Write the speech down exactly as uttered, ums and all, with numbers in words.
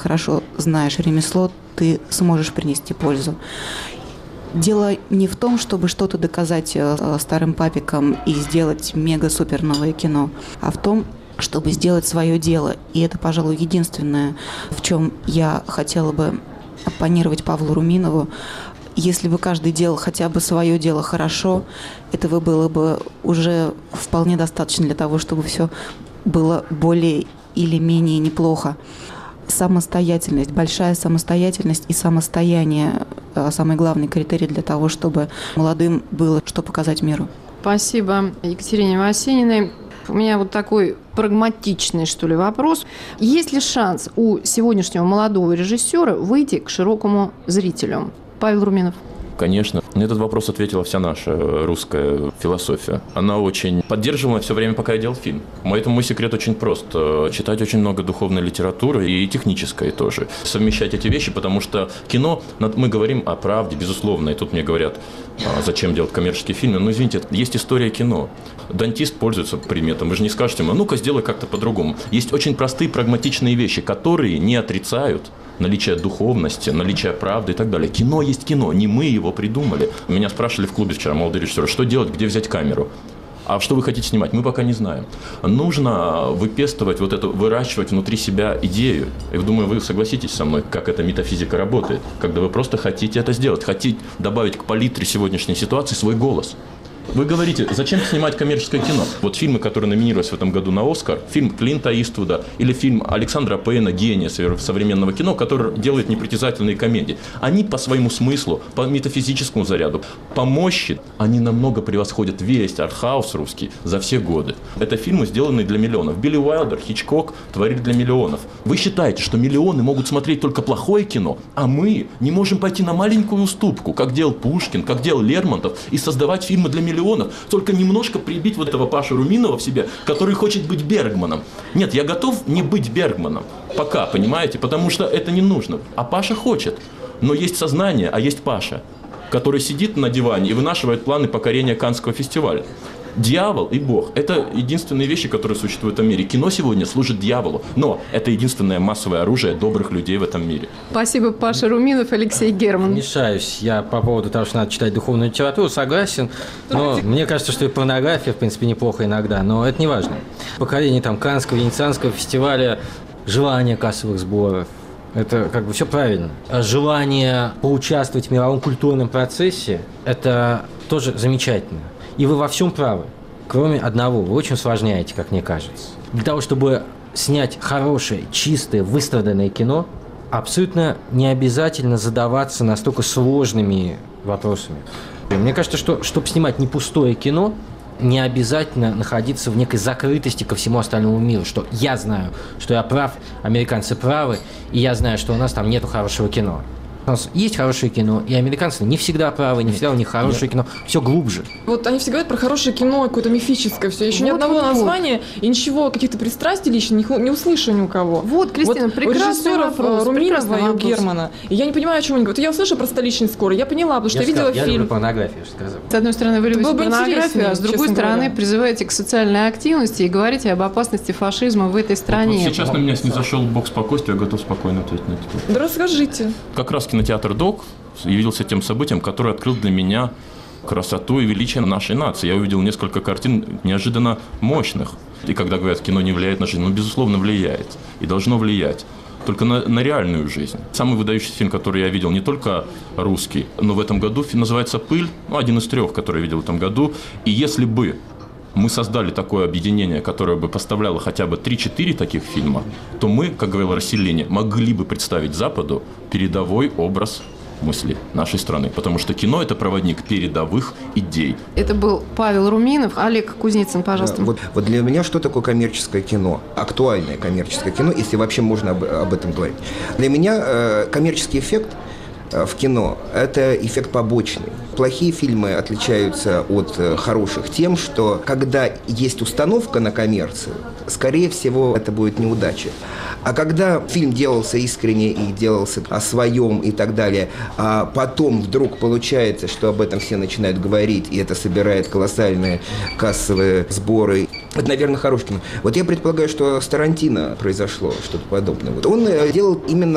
хорошо знаешь ремесло, ты сможешь принести пользу. Дело не в том, чтобы что-то доказать старым папикам и сделать мега-супер новое кино, а в том, чтобы сделать свое дело. И это, пожалуй, единственное, в чем я хотела бы оппонировать Павлу Руминову. Если бы каждый делал хотя бы свое дело хорошо, этого было бы уже вполне достаточно для того, чтобы все было более или менее неплохо. Самостоятельность, большая самостоятельность и самостояние – самый главный критерий для того, чтобы молодым было что показать миру. Спасибо Екатерине Васениной. У меня вот такой прагматичный, что ли, вопрос. Есть ли шанс у сегодняшнего молодого режиссера выйти к широкому зрителю? Павел Руминов. Конечно. На этот вопрос ответила вся наша русская философия. Она очень поддерживала все время, пока я делал фильм. Поэтому мой секрет очень прост. Читать очень много духовной литературы и технической тоже. Совмещать эти вещи, потому что кино, мы говорим о правде, безусловно. И тут мне говорят, зачем делать коммерческие фильмы. Ну, извините, есть история кино. Дантист пользуется приметом. Вы же не скажете ему, ну-ка, сделай как-то по-другому. Есть очень простые, прагматичные вещи, которые не отрицают наличие духовности, наличие правды и так далее. Кино есть кино, не мы его придумали. Меня спрашивали в клубе вчера молодые режиссеры, что делать, где взять камеру. А что вы хотите снимать? Мы пока не знаем. Нужно выпестывать вот эту, выращивать внутри себя идею. И думаю, вы согласитесь со мной, как эта метафизика работает. Когда вы просто хотите это сделать, хотите добавить к палитре сегодняшней ситуации свой голос. Вы говорите, зачем снимать коммерческое кино? Вот фильмы, которые номинировались в этом году на «Оскар», фильм Клинта Иствуда или фильм Александра Пейна «Гения современного кино», который делает непритязательные комедии. Они по своему смыслу, по метафизическому заряду, по мощи, они намного превосходят весь артхаус русский за все годы. Это фильмы, сделанные для миллионов. Билли Уайлдер, Хичкок творили для миллионов. Вы считаете, что миллионы могут смотреть только плохое кино, а мы не можем пойти на маленькую уступку, как делал Пушкин, как делал Лермонтов, и создавать фильмы для миллионов? Только немножко прибить вот этого Пашу Руминова в себе, который хочет быть Бергманом. Нет, я готов не быть Бергманом. Пока, понимаете? Потому что это не нужно. А Паша хочет. Но есть сознание, а есть Паша, который сидит на диване и вынашивает планы покорения Каннского фестиваля. Дьявол и Бог – это единственные вещи, которые существуют в мире. Кино сегодня служит дьяволу, но это единственное массовое оружие добрых людей в этом мире. Спасибо, Паша Руминов, Алексей Герман. Мешаюсь. Я по поводу того, что надо читать духовную литературу, согласен. Но мне кажется, что и порнография, в принципе, неплохо иногда, но это не важно. Покорение там Каннского, Венецианского фестиваля, желание кассовых сборов. Это как бы все правильно. Желание поучаствовать в мировом культурном процессе – это тоже замечательно. И вы во всем правы, кроме одного. Вы очень усложняете, как мне кажется. Для того, чтобы снять хорошее, чистое, выстраданное кино, абсолютно не обязательно задаваться настолько сложными вопросами. Мне кажется, что чтобы снимать не пустое кино, не обязательно находиться в некой закрытости ко всему остальному миру, что я знаю, что я прав, американцы правы, и я знаю, что у нас там нету хорошего кино. У нас есть хорошее кино, и американцы не всегда правы, не всегда у них хорошее Нет. кино, все глубже. Вот они все говорят про хорошее кино, какое-то мифическое, все, еще вот, ни одного вот, названия вот. И ничего, каких-то пристрастий лично не, не услышу ни у кого. Вот, Кристина, вот прекрасный вопрос. У режиссеров Руминова и у Германа. И я не понимаю, о чем они говорят. Я услышала про «Столичный скорый», я поняла, потому что я, я видела сказал, фильм. Я люблю порнографию, что сказал. С одной стороны, вы любите порнографию, а с другой стороны, говоря. призываете к социальной активности и говорите об опасности фашизма в этой стране. Вот, вот сейчас на меня снизошел бог спокойствия, я готов спокойно ответить на это. Да расскажите. Как раз кинотеатр «Док» явился тем событием, которое открыл для меня красоту и величие нашей нации. Я увидел несколько картин неожиданно мощных. И когда говорят, кино не влияет на жизнь, ну, безусловно, влияет. И должно влиять. Только на, на реальную жизнь. Самый выдающийся фильм, который я видел, не только русский, но в этом году называется «Пыль», ну, один из трех, который я видел в этом году. И если бы мы создали такое объединение, которое бы поставляло хотя бы три-четыре таких фильма, то мы, как говорил Расселини, могли бы представить Западу передовой образ мысли нашей страны, потому что кино – это проводник передовых идей. Это был Павел Руминов. Олег Кузнецин, пожалуйста. Да, вот, вот для меня что такое коммерческое кино? Актуальное коммерческое кино, если вообще можно об, об этом говорить. Для меня э, коммерческий эффект э, в кино – это эффект побочный. Плохие фильмы отличаются от э, хороших тем, что когда есть установка на коммерцию, скорее всего, это будет неудача. А когда фильм делался искренне и делался о своем и так далее, а потом вдруг получается, что об этом все начинают говорить, и это собирает колоссальные кассовые сборы, это, наверное, хорошее кино. Вот я предполагаю, что с Тарантино произошло что-то подобное. Вот он делал именно